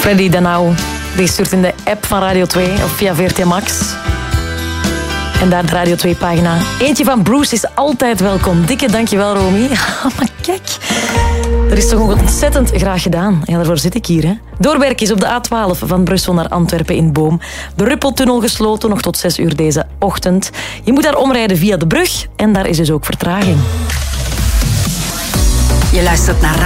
Freddy Danau. Die stuurt in de app van Radio 2 of via VRT Max. En daar de Radio 2-pagina. Eentje van Bruce is altijd welkom. Dikke dankjewel, Romy. Maar kijk, dat is toch ook ontzettend graag gedaan. Ja, daarvoor zit ik hier. Hè. Doorwerken is op de A12 van Brussel naar Antwerpen in Boom. De Ruppeltunnel gesloten, nog tot 6 uur deze ochtend. Je moet daar omrijden via de brug en daar is dus ook vertraging. Je luistert naar